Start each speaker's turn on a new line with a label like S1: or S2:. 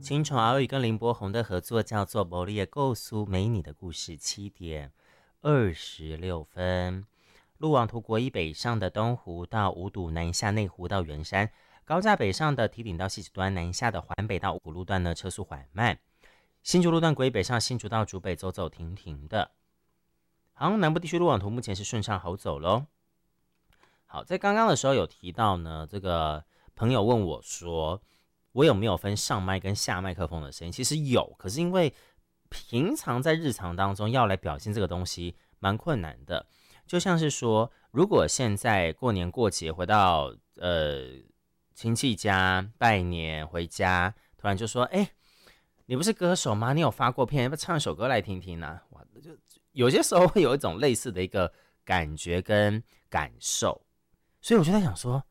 S1: 青虫敖宇跟林柏宏的合作叫做《魔力的构诉美你的故事》7:26。路网图国一北上的东湖到五堵，南下内湖到圆山，高架北上的堤顶到汐止端，南下的环北到五股路段呢车速缓慢。新竹路段国一北上新竹到竹北走走停停的。好，南部地区路网图目前是顺畅好走咯。好，在刚刚的时候有提到呢，这个朋友问我说，我有没有分上麦跟下麦克风的声音？其实有，可是因为平常在日常当中要来表现这个东西蛮困难的。就像是说，如果现在过年过节回到亲戚家拜年回家，突然就说，你不是歌手吗？你有发过片，要不要唱一首歌来听听呢？哇，就有些时候会有一种类似的一个感觉跟感受，所以我就在想说，